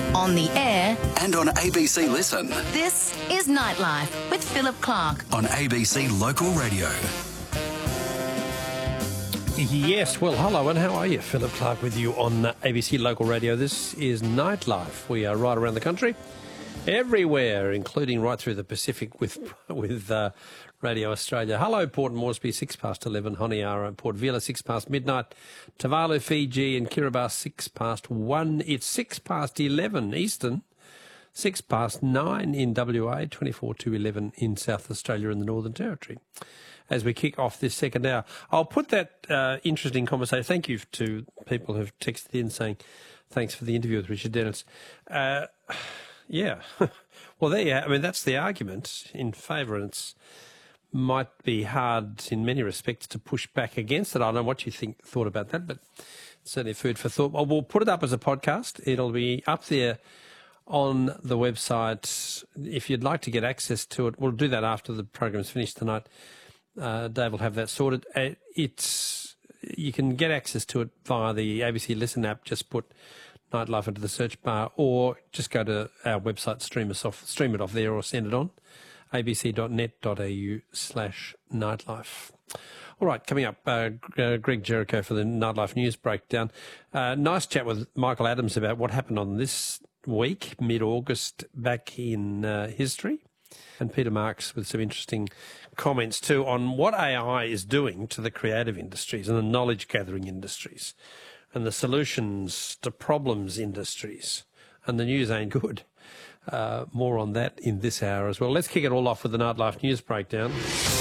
On the air and on ABC Listen. This is Nightlife with Philip Clark on ABC Local Radio. Yes, well, hello and how are you? Philip Clark with you on ABC Local Radio. This is Nightlife. We are right around the country, everywhere, including right through the Pacific with Radio Australia. Hello, Port Moresby, 11:06, Honiara and Port Vila, 11:06 midnight, Tuvalu, Fiji and Kiribati, 1:06. It's 11:06 Eastern, 9:06 in WA, to 11 in South Australia and the Northern Territory. As we kick off this second hour, I'll put that interesting conversation. Thank you to people who've texted in saying thanks for the interview with Richard Dennis. Yeah, well, there you have. I mean, that's the argument in favour, and it's might be hard in many respects to push back against it. I don't know what you thought about that, but it's certainly food for thought. Well, we'll put it up as a podcast. It'll be up there on the website. If you'd like to get access to it, we'll do that after the program's finished tonight. Dave will have that sorted. You can get access to it via the ABC Listen app. Just put Nightlife into the search bar, or just go to our website, stream it off there, or send it on abc.net.au/nightlife. All right, coming up, Greg Jericho for the Nightlife News Breakdown. Nice chat with Michael Adams about what happened on this week, mid-August, back in history. And Peter Marks with some interesting comments too on what AI is doing to the creative industries and the knowledge-gathering industries and the solutions to problems industries. And the news ain't good. More on that in this hour as well. Let's kick it all off with the Nightlife News Breakdown.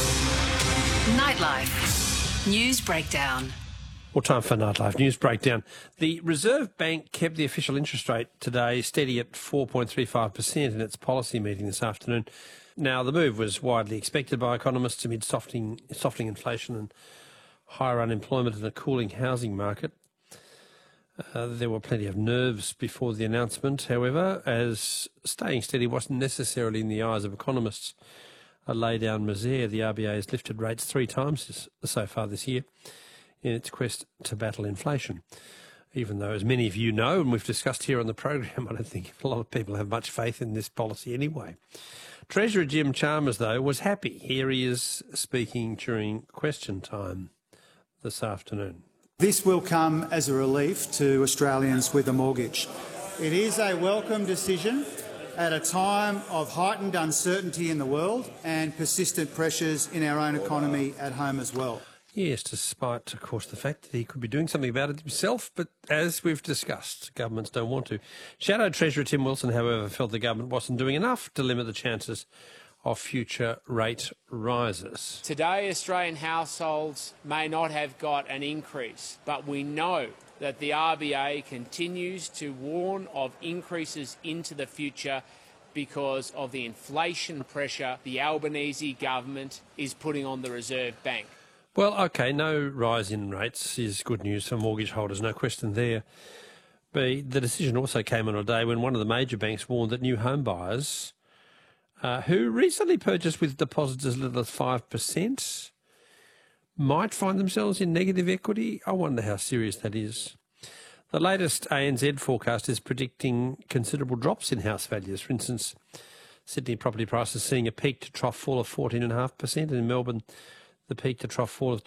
Nightlife News Breakdown. Well, time for Nightlife News Breakdown. The Reserve Bank kept the official interest rate today steady at 4.35% in its policy meeting this afternoon. Now, the move was widely expected by economists amid softening inflation and higher unemployment and a cooling housing market. There were plenty of nerves before the announcement, however, as staying steady wasn't necessarily in the eyes of economists a lay-down misere. The RBA has lifted rates 3 times so far this year in its quest to battle inflation. Even though, as many of you know, and we've discussed here on the program, I don't think a lot of people have much faith in this policy anyway. Treasurer Jim Chalmers, though, was happy. Here he is speaking during question time this afternoon. This will come as a relief to Australians with a mortgage. It is a welcome decision at a time of heightened uncertainty in the world and persistent pressures in our own economy at home as well. Yes, despite, of course, the fact that he could be doing something about it himself, but as we've discussed, governments don't want to. Shadow Treasurer Tim Wilson, however, felt the government wasn't doing enough to limit the chances of future rate rises. Today, Australian households may not have got an increase, but we know that the RBA continues to warn of increases into the future because of the inflation pressure the Albanese government is putting on the Reserve Bank. Well, OK, no rise in rates is good news for mortgage holders, no question there. But the decision also came on a day when one of the major banks warned that new home buyers who recently purchased with deposits as little as 5% might find themselves in negative equity. I wonder how serious that is. The latest ANZ forecast is predicting considerable drops in house values. For instance, Sydney property prices seeing a peak to trough fall of 14.5%, and in Melbourne, the peak to trough fall of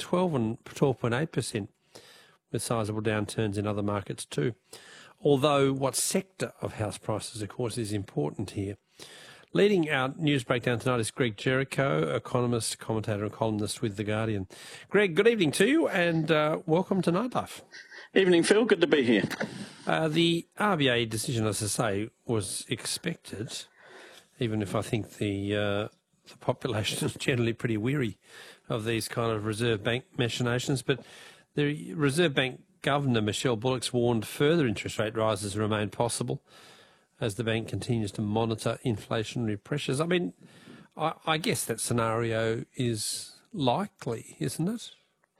12.8%, with sizable downturns in other markets too. Although what sector of house prices, of course, is important here. Leading our news breakdown tonight is Greg Jericho, economist, commentator and columnist with The Guardian. Greg, good evening to you and welcome to Nightlife. Evening, Phil. Good to be here. The RBA decision, as I say, was expected, even if I think the population is generally pretty weary of these kind of Reserve Bank machinations. But the Reserve Bank Governor, Michelle Bullock's, warned further interest rate rises remain possible as the bank continues to monitor inflationary pressures. I mean, I guess that scenario is likely, isn't it?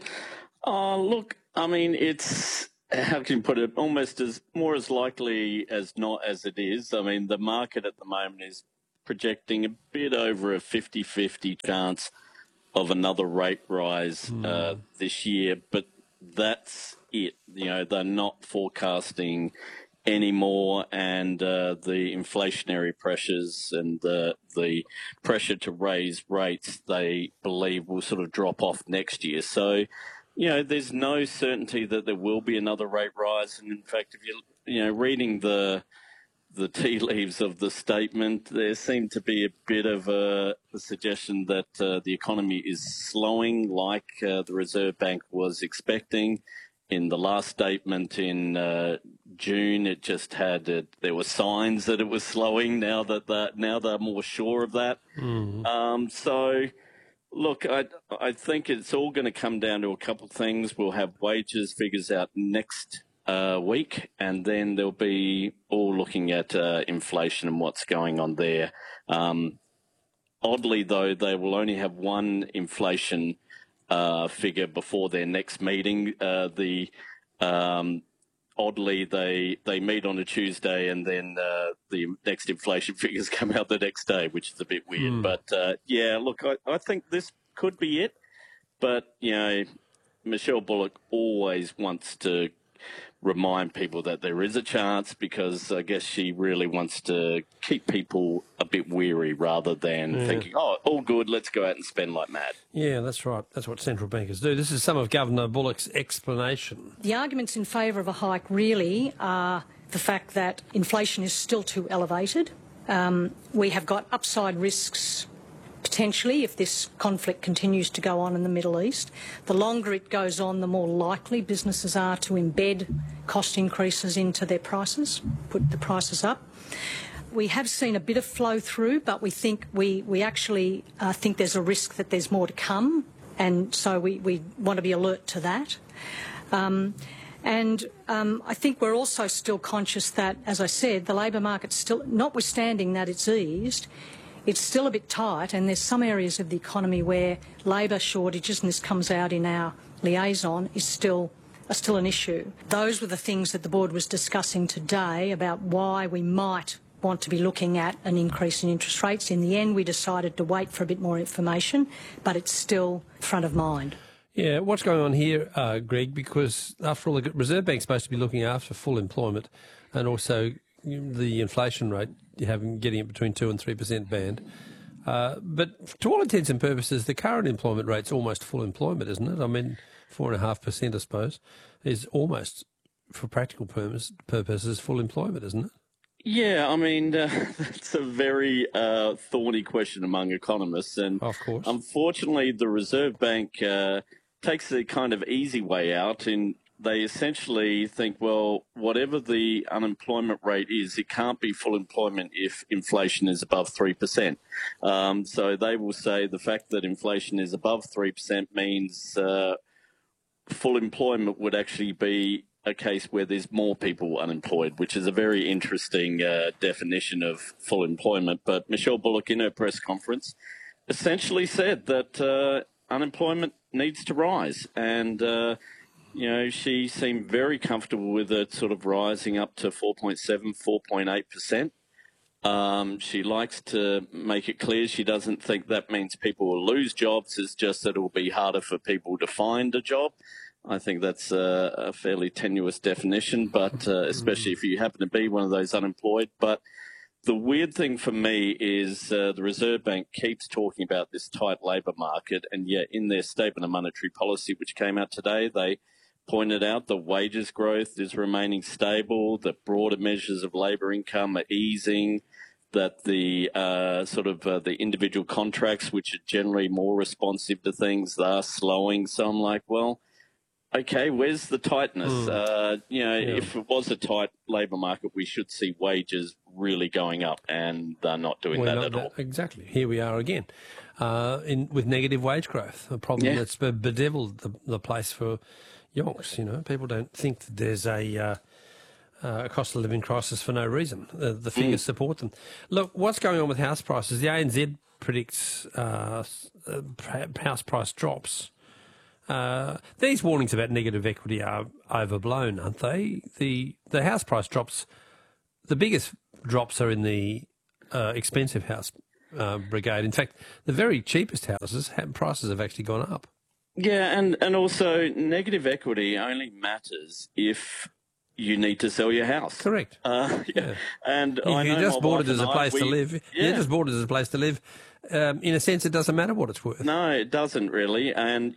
Look, I mean, it's, how can you put it, almost as likely as not as it is. I mean, the market at the moment is projecting a bit over a 50-50 chance of another rate rise this year, but that's it. You know, they're not forecasting anymore, and the inflationary pressures and the pressure to raise rates, they believe, will sort of drop off next year. So, there's no certainty that there will be another rate rise. And in fact, if you're reading the tea leaves of the statement, there seemed to be a bit of a suggestion that the economy is slowing, like the Reserve Bank was expecting. In the last statement in June, it just had there were signs that it was slowing. Now they're more sure of that. So, look, I think it's all going to come down to a couple of things. We'll have wages figures out next week, and then they'll be all looking at inflation and what's going on there. Oddly, though, they will only have one inflation figure before their next meeting. Oddly, they meet on a Tuesday, and then the next inflation figures come out the next day, which is a bit weird. But look, I think this could be it. But Michelle Bullock always wants to remind people that there is a chance, because I guess she really wants to keep people a bit weary rather than thinking, all good, let's go out and spend like mad. Yeah, that's right. That's what central bankers do. This is some of Governor Bullock's explanation. The arguments in favour of a hike really are the fact that inflation is still too elevated. We have got upside risks potentially if this conflict continues to go on in the Middle East. The longer it goes on, the more likely businesses are to embed cost increases into their prices, put the prices up. We have seen a bit of flow through, but we think we actually think there's a risk that there's more to come, and so we want to be alert to that. I think we're also still conscious that, as I said, the labour market still, notwithstanding that it's eased, it's still a bit tight, and there's some areas of the economy where labour shortages, and this comes out in our liaison, are still an issue. Those were the things that the board was discussing today about why we might want to be looking at an increase in interest rates. In the end, we decided to wait for a bit more information, but it's still front of mind. Yeah, what's going on here, Greg? Because after all, the Reserve Bank's supposed to be looking after full employment, and also the inflation rate, getting it between 2 and 3% band. But to all intents and purposes, the current employment rate's almost full employment, isn't it? I mean, 4.5%, I suppose, is almost, for practical purposes, full employment, isn't it? Yeah, I mean, that's a very thorny question among economists. And of course, unfortunately, the Reserve Bank takes the kind of easy way out, and they essentially think, well, whatever the unemployment rate is, it can't be full employment if inflation is above 3%. So they will say the fact that inflation is above 3% means full employment would actually be a case where there's more people unemployed, which is a very interesting definition of full employment. But Michelle Bullock, in her press conference, essentially said that unemployment needs to rise, and she seemed very comfortable with it sort of rising up to 4.7, 4.8%. She likes to make it clear she doesn't think that means people will lose jobs. It's just that it will be harder for people to find a job. I think that's a fairly tenuous definition, but especially if you happen to be one of those unemployed. But the weird thing for me is the Reserve Bank keeps talking about this tight labour market, and yet in their statement of monetary policy, which came out today, they pointed out the wages growth is remaining stable, that broader measures of labour income are easing, that the the individual contracts, which are generally more responsive to things, are slowing. So I'm like, well, okay, where's the tightness? If it was a tight labour market, we should see wages really going up, and they're not doing that at all. Exactly. Here we are again with negative wage growth, a problem that's bedeviled the place for yonks. People don't think that there's a cost of living crisis for no reason. The figures support them. Look, what's going on with house prices? The ANZ predicts house price drops. These warnings about negative equity are overblown, aren't they? The house price drops, the biggest drops are in the expensive house brigade. In fact, the very cheapest houses, prices have actually gone up. Yeah, and also negative equity only matters if you need to sell your house. Correct. Yeah. And You I know just my bought wife it as a and I, place to live. Yeah. You just bought it as a place to live. In a sense, it doesn't matter what it's worth. No, it doesn't really. And,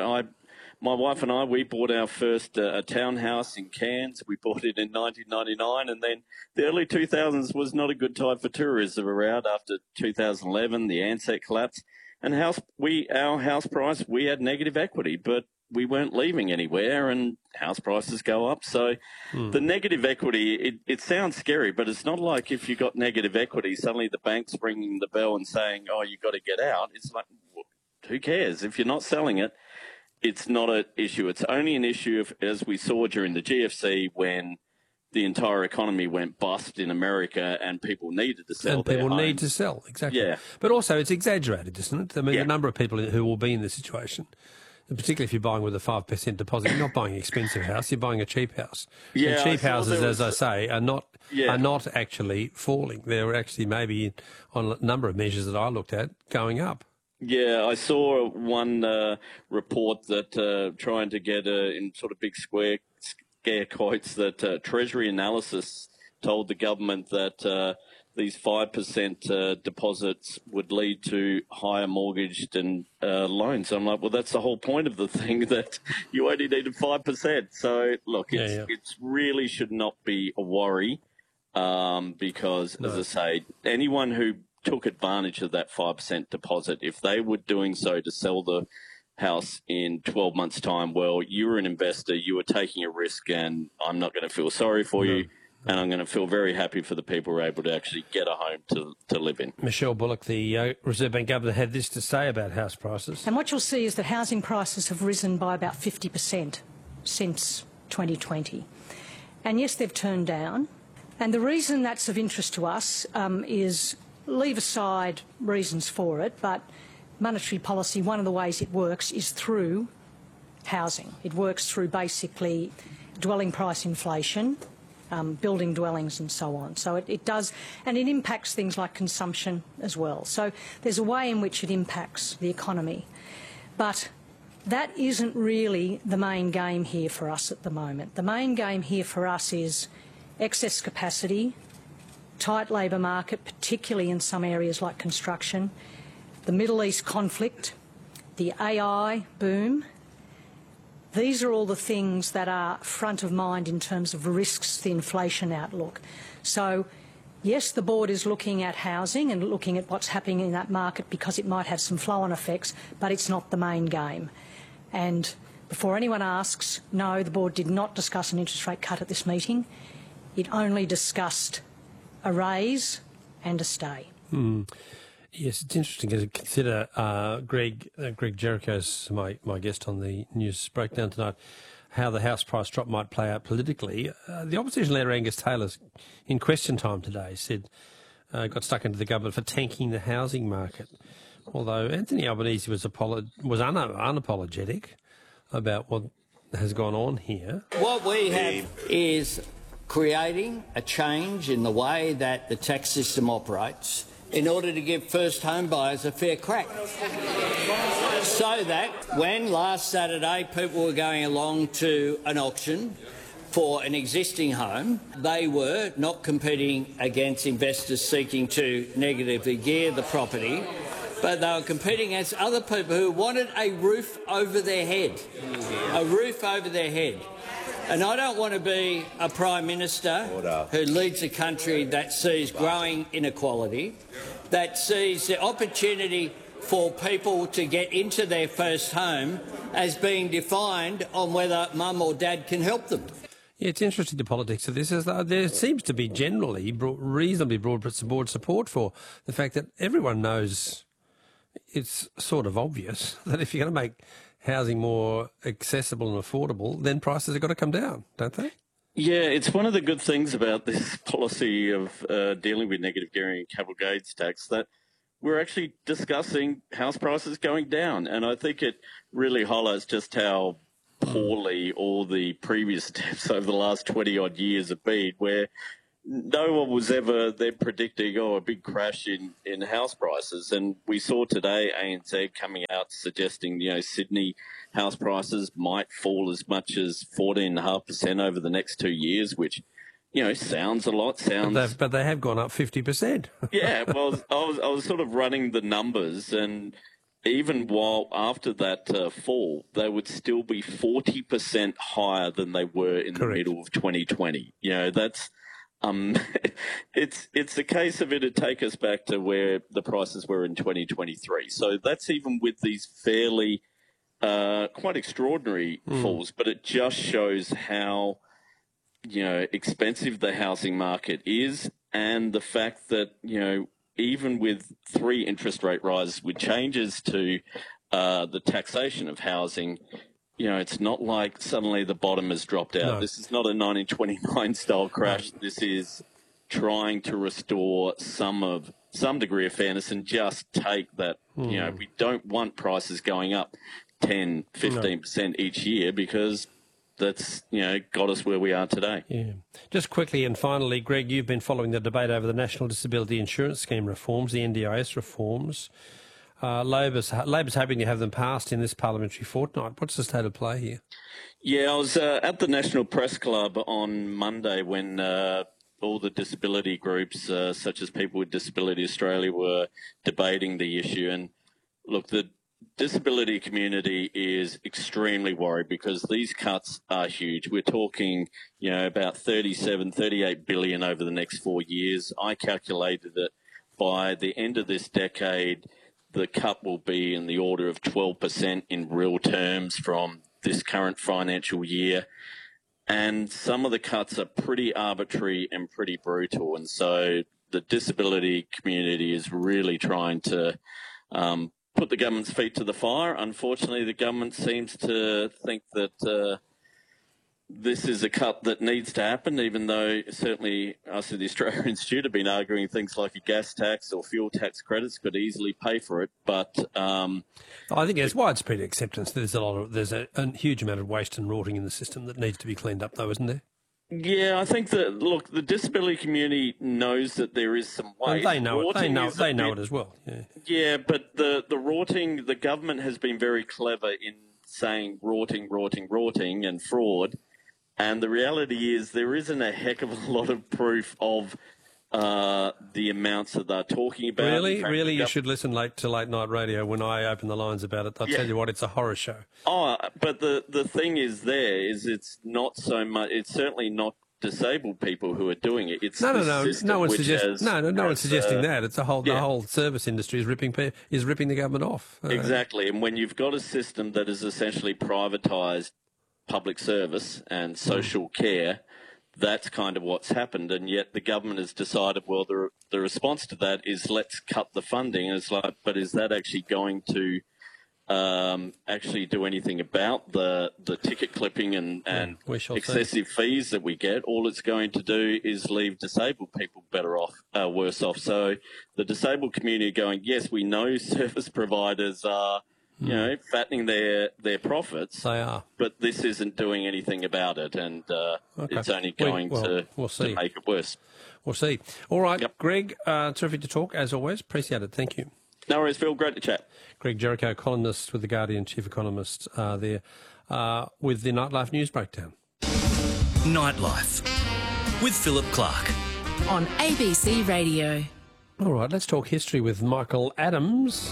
my wife and I, we bought our first townhouse in Cairns. We bought it in 1999, and then the early 2000s was not a good time for tourism around after 2011, the Ansett collapse. And our house price, we had negative equity, but we weren't leaving anywhere, and house prices go up. So the negative equity, it sounds scary, but it's not like if you got negative equity, suddenly the bank's ringing the bell and saying, oh, you got to get out. It's like, who cares? If you're not selling it, it's not an issue. It's only an issue as we saw during the GFC when the entire economy went bust in America and people needed to sell. And people need to sell, exactly. Yeah. But also it's exaggerated, isn't it? I mean, Yeah. the number of people who will be in this situation, and particularly if you're buying with a 5% deposit, you're not buying an expensive house, you're buying a cheap house. Yeah, and cheap I saw houses, there as I say, are not actually falling. They're actually maybe, on a number of measures that I looked at, going up. Yeah, I saw one report that trying to get in sort of big scare quotes that Treasury Analysis told the government that these 5% deposits would lead to higher mortgaged and loans. So I'm like, well, that's the whole point of the thing, that you only needed 5%. So look, it's really should not be a worry because, as I say, anyone who took advantage of that 5% deposit, if they were doing so to sell the house in 12 months' time, well, you were an investor, you were taking a risk, and I'm not going to feel sorry for you, and I'm going to feel very happy for the people who are able to actually get a home to live in. Michelle Bullock, the Reserve Bank Governor, had this to say about house prices. And what you'll see is that housing prices have risen by about 50% since 2020. And yes, they've turned down. And the reason that's of interest to us is, leave aside reasons for it, but monetary policy, one of the ways it works is through housing. It works through basically dwelling price inflation, building dwellings and so on. So it does, and it impacts things like consumption as well. So there's a way in which it impacts the economy. But that isn't really the main game here for us at the moment. The main game here for us is excess capacity, tight labour market, particularly in some areas like construction, the Middle East conflict, the AI boom. These are all the things that are front of mind in terms of risks to the inflation outlook. So, yes, the board is looking at housing and looking at what's happening in that market because it might have some flow-on effects, but it's not the main game. And before anyone asks, no, the board did not discuss an interest rate cut at this meeting. It only discussed a raise and a stay. Yes, it's interesting to consider. Greg Jericho's my guest on the news breakdown tonight, how the house price drop might play out politically. The opposition leader Angus Taylor, in question time today, said got stuck into the government for tanking the housing market. Although Anthony Albanese was unapologetic about what has gone on here. What we have is creating a change in the way that the tax system operates in order to give first home buyers a fair crack. So that when last Saturday people were going along to an auction for an existing home, they were not competing against investors seeking to negatively gear the property, but they were competing against other people who wanted a roof over their head. A roof over their head. And I don't want to be a Prime Minister who leads a country that sees growing inequality, that sees the opportunity for people to get into their first home as being defined on whether mum or dad can help them. Yeah, it's interesting, the politics of this. There seems to be generally reasonably broad board support for the fact that everyone knows it's sort of obvious that if you're going to make housing more accessible and affordable, then prices have got to come down, don't they? Yeah, it's one of the good things about this policy of dealing with negative gearing and capital gains tax that we're actually discussing house prices going down. And I think it really highlights just how poorly all the previous steps over the last 20-odd years have been, where no one was ever there predicting, a big crash in house prices. And we saw today ANZ coming out suggesting, Sydney house prices might fall as much as 14.5% over the next 2 years, which, sounds a lot. But they have gone up 50%. Yeah, well, I was sort of running the numbers, and even while after that fall, they would still be 40% higher than they were in the middle of 2020. That's it's a case of it'd take us back to where the prices were in 2023. So that's even with these fairly quite extraordinary falls, but it just shows how expensive the housing market is, and the fact that even with 3 interest rate rises, with changes to the taxation of housing, it's not like suddenly the bottom has dropped out. No. This is not a 1929 style crash. No. This is trying to restore some degree of fairness and just take that, we don't want prices going up 10, 15% each year, because that's, got us where we are today. Yeah. Just quickly and finally, Greg, you've been following the debate over the National Disability Insurance Scheme reforms, the NDIS reforms. Labor's hoping to have them passed in this parliamentary fortnight. What's the state of play here? Yeah, I was at the National Press Club on Monday when all the disability groups, such as People with Disability Australia, were debating the issue. And look, the disability community is extremely worried because these cuts are huge. We're talking, about 38 billion over the next 4 years. I calculated that by the end of this decade, the cut will be in the order of 12% in real terms from this current financial year. And some of the cuts are pretty arbitrary and pretty brutal. And so the disability community is really trying to put the government's feet to the fire. Unfortunately, the government seems to think that this is a cut that needs to happen, even though certainly us at the Australia Institute have been arguing things like a gas tax or fuel tax credits could easily pay for it. But I think there's widespread acceptance that there's a huge amount of waste and rotting in the system that needs to be cleaned up, though, isn't there? Yeah, I think that, look, the disability community knows that there is some waste. Well, they know it. They know it as well. Yeah, but the rotting, the government has been very clever in saying rotting and fraud. And the reality is there isn't a heck of a lot of proof of the amounts that they're talking about. Really, you should listen to late night radio when I open the lines about it. I'll tell you what, it's a horror show. Oh, but the thing is it's not so much. It's certainly not disabled people who are doing it. It's no one's suggesting that. It's the whole service industry is ripping the government off. Exactly, and when you've got a system that is essentially privatised public service and social care, that's kind of what's happened. And yet the government has decided, well, the response to that is let's cut the funding. And it's like, but is that actually going to actually do anything about the ticket clipping and excessive fees that we get? All it's going to do is leave disabled people worse off. So the disabled community are going, yes, we know service providers are fattening their profits. They are. But this isn't doing anything about it, and it's only going to make it worse. We'll see. All right, yep. Greg, terrific to talk, as always. Appreciate it. Thank you. No worries, Phil. Great to chat. Greg Jericho, columnist with The Guardian, chief economist there, with the Nightlife News Breakdown. Nightlife with Philip Clark. On ABC Radio. All right, let's talk history with Michael Adams.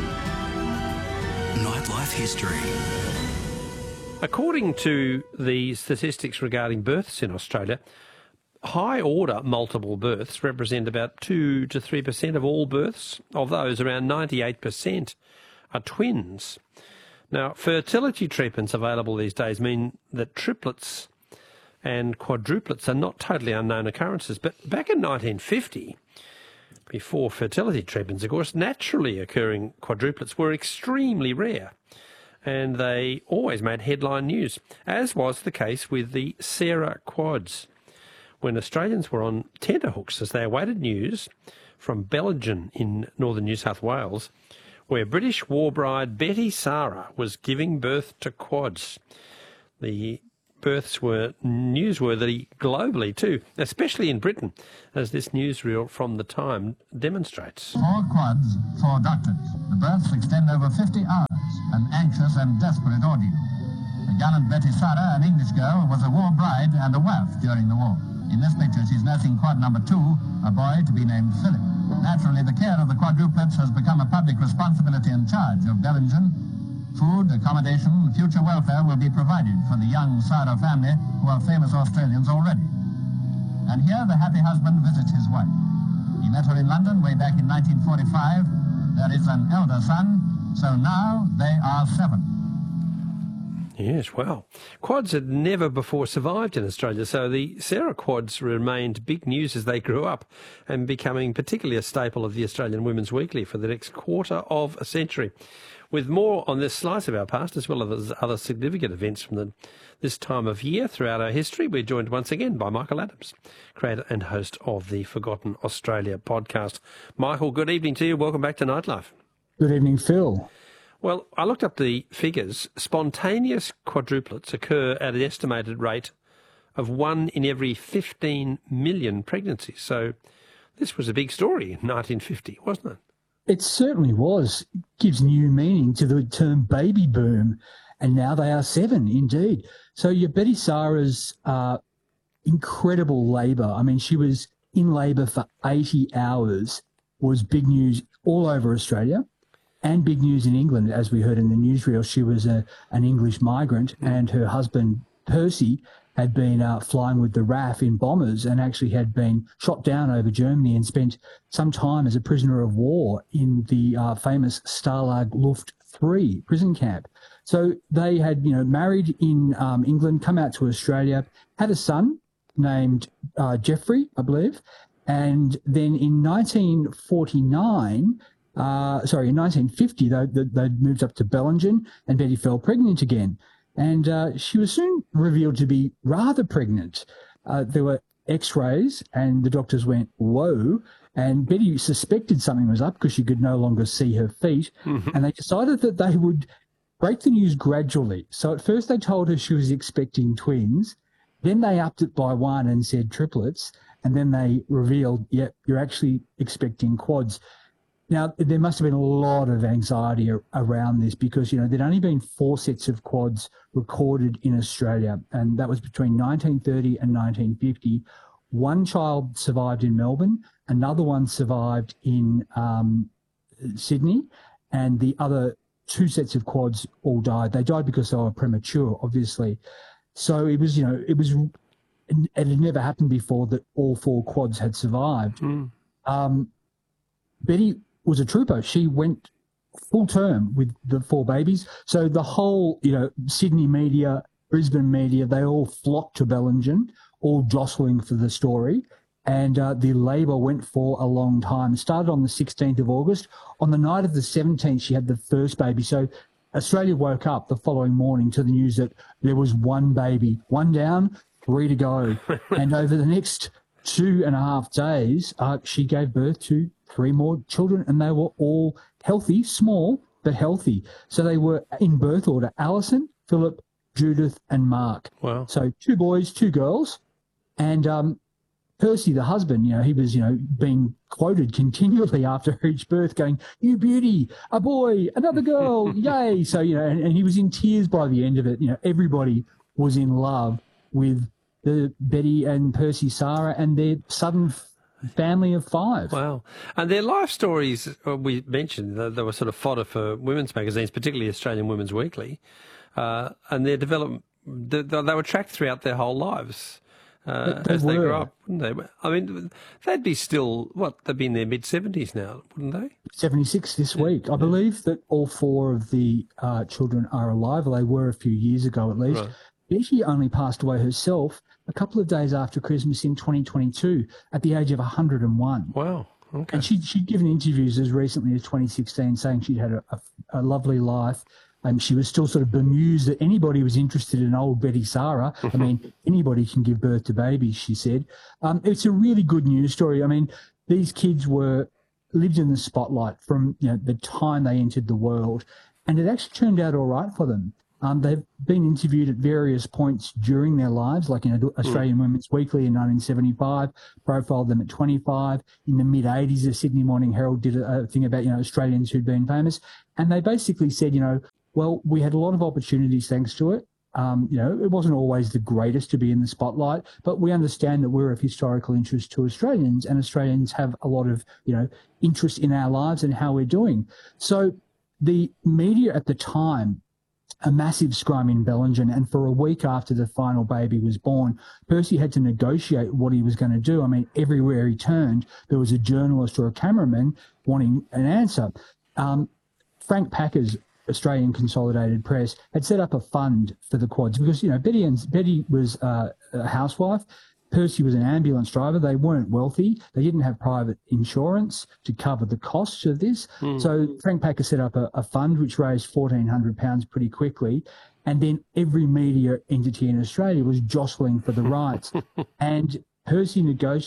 Nightlife history. According to the statistics regarding births in Australia, high-order multiple births represent about 2 to 3% of all births. Of those, around 98% are twins. Now, fertility treatments available these days mean that triplets and quadruplets are not totally unknown occurrences. But back in 1950... before fertility treatments, of course, naturally occurring quadruplets were extremely rare, and they always made headline news, as was the case with the Sarah quads, when Australians were on tenterhooks as they awaited news from Bellingen in northern New South Wales, where British war bride Betty Sarah was giving birth to quads. The births were newsworthy globally too, especially in Britain, as this newsreel from the time demonstrates. 4 quads, 4 doctors. The births extend over 50 hours, an anxious and desperate ordeal. The gallant Betty Sarah, an English girl, was a war bride and a wife during the war. In this picture, she's nursing quad number 2, a boy to be named Philip. Naturally, the care of the quadruplets has become a public responsibility and charge of Bellingen. Food, accommodation, future welfare will be provided for the young Sarah family, who are famous Australians already. And here the happy husband visits his wife. He met her in London way back in 1945. There is an elder son, so now they are 7. Yes, wow. Quads had never before survived in Australia, so the Sarah quads remained big news as they grew up and becoming particularly a staple of the Australian Women's Weekly for the next quarter of a century. With more on this slice of our past, as well as other significant events from this time of year throughout our history, we're joined once again by Michael Adams, creator and host of the Forgotten Australia podcast. Michael, good evening to you. Welcome back to Nightlife. Good evening, Phil. Well, I looked up the figures. Spontaneous quadruplets occur at an estimated rate of 1 in every 15 million pregnancies. So this was a big story in 1950, wasn't it? It certainly was. It gives new meaning to the term baby boom, and now they are 7, indeed. So your Betty Sarah's incredible labour, I mean, she was in labour for 80 hours, was big news all over Australia. And big news in England, as we heard in the newsreel. She was an English migrant, and her husband, Percy, had been flying with the RAF in bombers and actually had been shot down over Germany and spent some time as a prisoner of war in the famous Stalag Luft 3 prison camp. So they had, married in England, come out to Australia, had a son named Jeffrey, I believe, and then in 1949... in 1950, they moved up to Bellingen, and Betty fell pregnant again. And she was soon revealed to be rather pregnant. There were x-rays, and the doctors went, whoa, and Betty suspected something was up because she could no longer see her feet, and they decided that they would break the news gradually. So at first they told her she was expecting twins, then they upped it by 1 and said triplets, and then they revealed, yep, you're actually expecting quads. Now, there must have been a lot of anxiety around this because, there'd only been 4 sets of quads recorded in Australia, and that was between 1930 and 1950. 1 child survived in Melbourne, another one survived in Sydney, and the other 2 sets of quads all died. They died because they were premature, obviously. So it was, it had never happened before that all 4 quads had survived. Betty was a trooper. She went full term with the 4 babies. So the whole, Sydney media, Brisbane media, they all flocked to Bellingen, all jostling for the story. And the labour went for a long time. It started on the 16th of August. On the night of the 17th, she had the first baby. So Australia woke up the following morning to the news that there was 1 baby, 1 down, 3 to go. And over the next 2.5 days, she gave birth to 3 more children, and they were all healthy, small, but healthy. So they were in birth order: Alison, Philip, Judith, and Mark. Wow. So 2 boys, 2 girls. And Percy, the husband, he was, being quoted continually after each birth going, "You beauty, a boy, another girl, yay." So, and he was in tears by the end of it. Everybody was in love with the Betty and Percy Sarah and their sudden family of 5. Wow. And their life stories, we mentioned, they were sort of fodder for women's magazines, particularly Australian Women's Weekly, and their development, they were tracked throughout their whole lives as they grew up, wouldn't they? I mean, they'd be still, they'd be in their mid-70s now, wouldn't they? 76 this week. I believe that all 4 of the children are alive. They were a few years ago at least. Right. Betty only passed away herself a couple of days after Christmas in 2022 at the age of 101. Wow. Okay. And she'd given interviews as recently as 2016 saying she'd had a lovely life. And she was still sort of bemused that anybody was interested in old Betty Sarah. I mean, anybody can give birth to babies, she said. It's a really good news story. I mean, these kids lived in the spotlight from the time they entered the world, and it actually turned out all right for them. They've been interviewed at various points during their lives, like in Australian Women's Weekly in 1975, profiled them at 25. In the mid-'80s, the Sydney Morning Herald did a thing about, Australians who'd been famous. And they basically said, well, we had a lot of opportunities thanks to it. It wasn't always the greatest to be in the spotlight, but we understand that we're of historical interest to Australians, and Australians have a lot of, interest in our lives and how we're doing. So the media at the time, a massive scrum in Bellingen, and for a week after the final baby was born, Percy had to negotiate what he was going to do. I mean, everywhere he turned, there was a journalist or a cameraman wanting an answer. Frank Packer's Australian Consolidated Press had set up a fund for the quads because, Betty was a housewife. Percy was an ambulance driver. They weren't wealthy. They didn't have private insurance to cover the costs of this. So Frank Packer set up a fund which raised £1,400 pretty quickly. And then every media entity in Australia was jostling for the rights. And Percy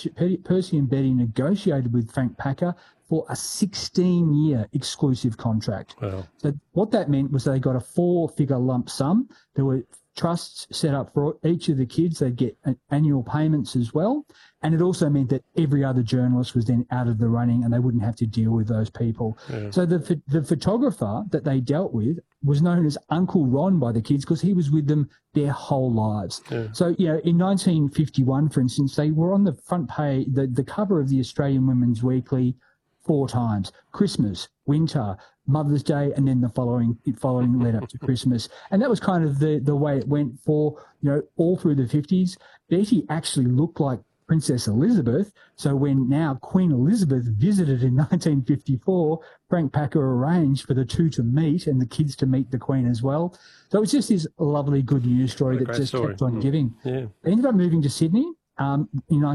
and Betty negotiated with Frank Packer for a 16-year exclusive contract. Wow. So what that meant was they got a 4-figure lump sum. There were trusts set up for each of the kids. They'd get annual payments as well. And it also meant that every other journalist was then out of the running and they wouldn't have to deal with those people. Yeah. So the photographer that they dealt with was known as Uncle Ron by the kids because he was with them their whole lives. Yeah. So, in 1951, for instance, they were on the front page, the cover of the Australian Women's Weekly 4 times: Christmas, winter, Mother's Day, and then the following led up to Christmas. And that was kind of the way it went for, all through the 50s. Betty actually looked like Princess Elizabeth. So when now Queen Elizabeth visited in 1954, Frank Packer arranged for the two to meet and the kids to meet the Queen as well. So it was just this lovely good news story that just kept on giving. Yeah. They ended up moving to Sydney in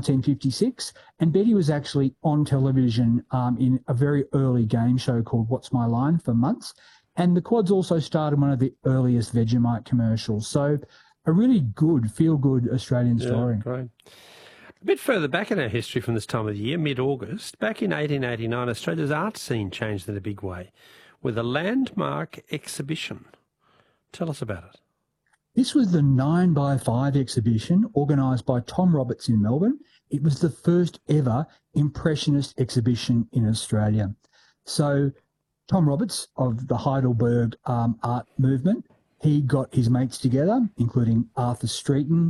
1956, and Betty was actually on television in a very early game show called What's My Line for months. And the quads also starred in one of the earliest Vegemite commercials. So a really good, feel-good Australian story. Yeah, great. A bit further back in our history from this time of the year, mid-August, back in 1889, Australia's art scene changed in a big way with a landmark exhibition. Tell us about it. This was the 9x5 exhibition organised by Tom Roberts in Melbourne. It was the first ever Impressionist exhibition in Australia. So Tom Roberts of the Heidelberg art movement, he got his mates together, including Arthur Streeton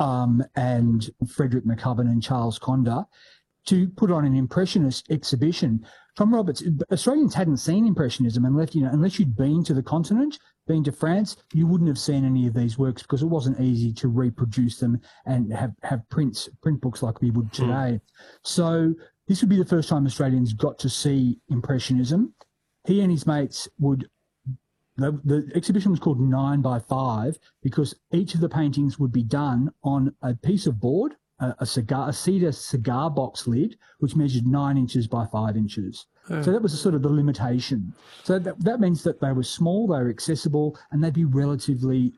and Frederick McCubbin and Charles Conder, to put on an Impressionist exhibition. Tom Roberts, Australians hadn't seen Impressionism unless you'd been to the continent, been to France, you wouldn't have seen any of these works because it wasn't easy to reproduce them and have print books like we would today. So this would be the first time Australians got to see Impressionism. He and his mates the exhibition was called 9x5 because each of the paintings would be done on a piece of board, a cedar cigar box lid, which measured 9 inches by 5 inches. Oh. So that was sort of the limitation. So that means that they were small, they were accessible, and they'd be relatively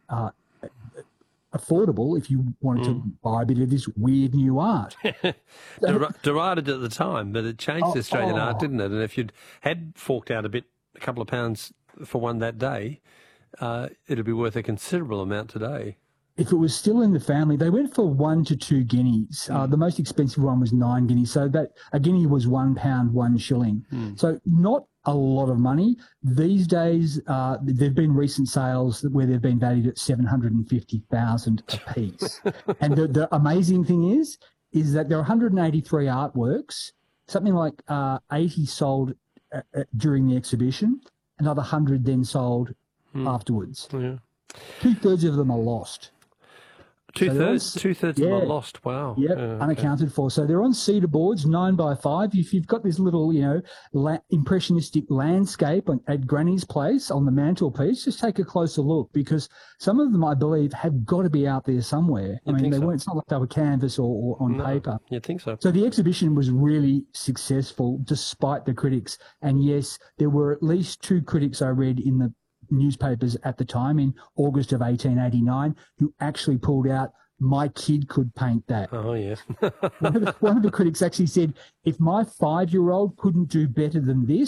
affordable if you wanted to buy a bit of this weird new art. Derided at the time, but it changed Australian art, didn't it? And if you'd had forked out a couple of pounds for one that day, it'd be worth a considerable amount today. If it was still in the family, they went for 1 to 2 guineas. The most expensive one was 9 guineas. So that a guinea was £1, 1 shilling. So not a lot of money. These days, there've been recent sales where they've been valued at $750,000 a piece. And the amazing thing is that there are 183 artworks, something like 80 sold during the exhibition, another 100 then sold afterwards. Yeah. 2/3 of them are lost. Two-thirds of them are lost. Wow. Yep, unaccounted for. So they're on cedar boards, 9x5. If you've got this little, impressionistic landscape at Granny's place on the mantelpiece, just take a closer look because some of them, I believe, have got to be out there somewhere. It's not like they were canvas or on paper. You think so? So the exhibition was really successful despite the critics. And yes, there were at least 2 critics I read in the newspapers at the time in August of 1889 who actually pulled out, my kid could paint that. Oh, yes. one of the critics actually said, if my 5-year-old couldn't do better than this,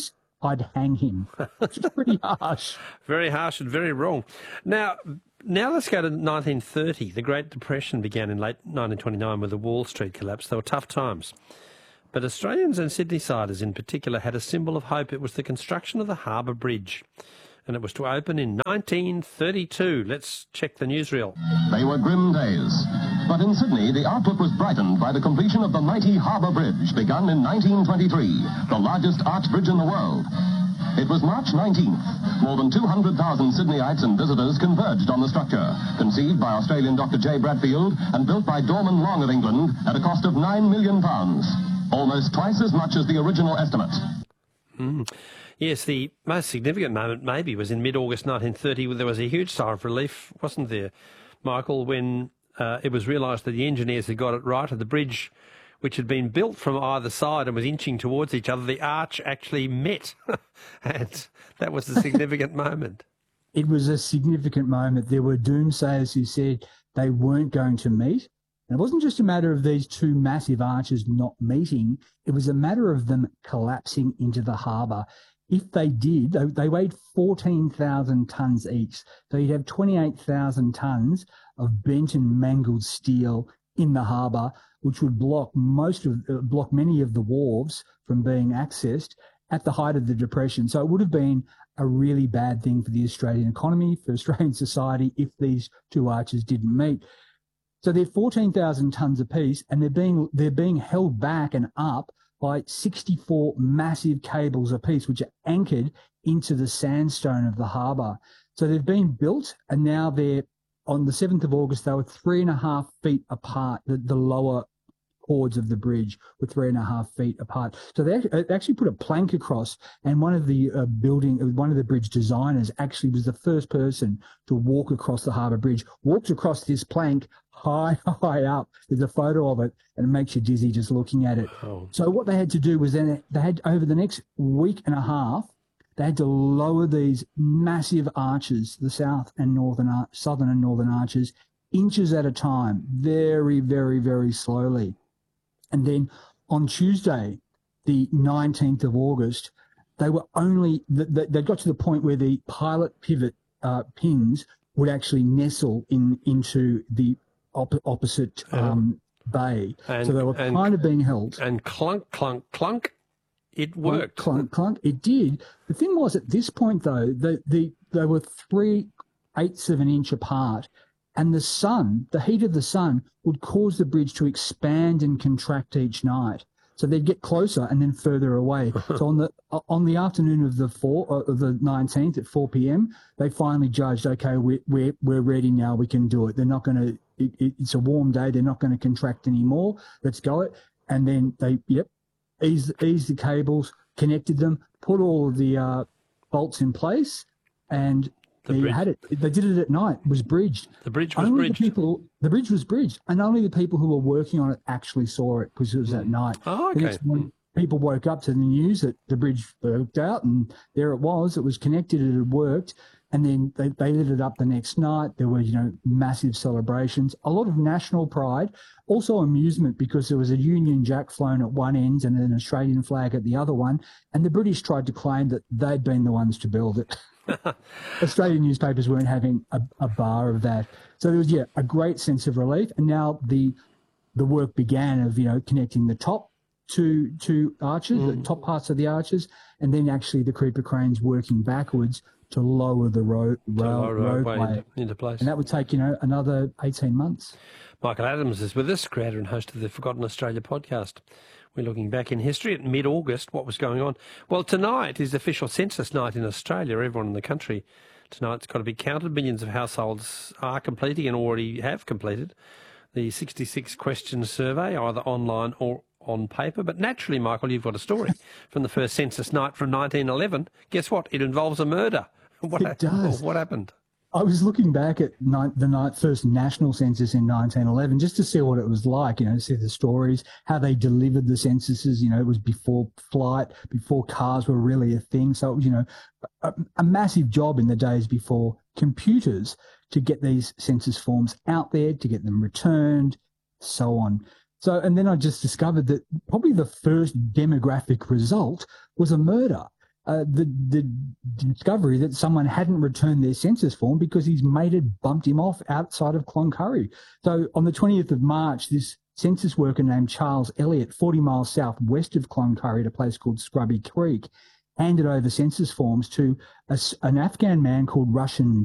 I'd hang him. It's pretty harsh. Very harsh and very wrong. Now let's go to 1930. The Great Depression began in late 1929 with the Wall Street collapse. They were tough times. But Australians and Sydney-siders in particular had a symbol of hope. It was the construction of the Harbour Bridge. And it was to open in 1932. Let's check the newsreel. They were grim days. But in Sydney, the outlook was brightened by the completion of the mighty Harbour Bridge, begun in 1923, the largest arch bridge in the world. It was March 19th. More than 200,000 Sydneyites and visitors converged on the structure, conceived by Australian Dr. J. Bradfield and built by Dorman Long of England at a cost of £9 million, almost twice as much as the original estimate. Yes, the most significant moment maybe was in mid-August 1930 when there was a huge sigh of relief, wasn't there, Michael, when it was realised that the engineers had got it right, and the bridge, which had been built from either side and was inching towards each other, the arch actually met. And that was a significant moment. It was a significant moment. There were doomsayers who said they weren't going to meet. And it wasn't just a matter of these two massive arches not meeting. It was a matter of them collapsing into the harbour. If they did, they weighed 14,000 tonnes each. So you'd have 28,000 tonnes of bent and mangled steel in the harbour, which would block many of the wharves from being accessed at the height of the Depression. So it would have been a really bad thing for the Australian economy, for Australian society, if these two arches didn't meet. So they're 14,000 tonnes apiece, and they're being held back and up by 64 massive cables apiece, which are anchored into the sandstone of the harbour. So they've been built, and now they're, on the 7th of August, they were 3.5 feet apart. The lower chords of the bridge were 3.5 feet apart. So they actually put a plank across, and one of the bridge designers actually was the first person to walk across the harbour bridge, walked across this plank high up. There's a photo of it, and it makes you dizzy just looking at it. Oh. So what they had to do was then they had, over the next week and a half, they had to lower these massive arches, the southern and northern arches, inches at a time, very, very, very slowly. And then on Tuesday, the 19th of August, they got to the point where the pilot pivot pins would actually nestle into the opposite bay. So they were kind of being held. And clunk, clunk, clunk, it worked. Clunk, clunk, it did. The thing was, at this point, though, they were 3/8 of an inch apart, and the sun, the heat of the sun, would cause the bridge to expand and contract each night. So they'd get closer and then further away. So on the afternoon of the 19th at 4 p.m, they finally judged, okay, we're ready now. We can do it. They're not going to. It's a warm day. They're not going to contract anymore. Let's go it. And then they eased the cables, connected them, put all of the bolts in place, and they had it. They did it at night. It was bridged. The bridge was bridged. The bridge was bridged, and only the people who were working on it actually saw it because it was at night. Oh, okay. The next morning, people woke up to the news that the bridge worked out, and there it was. It was connected. It had worked. And then they lit it up the next night. There were, massive celebrations, a lot of national pride, also amusement because there was a Union Jack flown at one end and an Australian flag at the other one. And the British tried to claim that they'd been the ones to build it. Australian newspapers weren't having a bar of that. So there was, a great sense of relief. And now the work began of, connecting the top two arches, the top parts of the arches, and then actually the creeper cranes working backwards to lower the roadway into place. And that would take, another 18 months. Michael Adams is with us, creator and host of the Forgotten Australia podcast. We're looking back in history at mid-August, what was going on. Well, tonight is official census night in Australia. Everyone in the country tonight's got to be counted. Millions of households are completing and already have completed the 66-question survey, either online or on paper. But naturally, Michael, you've got a story from the first census night from 1911. Guess what? It involves a murder. It does. What happened? I was looking back at the first national census in 1911 just to see what it was like, see the stories, how they delivered the censuses. It was before flight, before cars were really a thing. So it was, a massive job in the days before computers to get these census forms out there, to get them returned, so on. So, and then I just discovered that probably the first demographic result was a murder. the discovery that someone hadn't returned their census form because his mate had bumped him off outside of Cloncurry. So on the 20th of March, this census worker named Charles Elliott, 40 miles southwest of Cloncurry at a place called Scrubby Creek, handed over census forms to an Afghan man called Rushan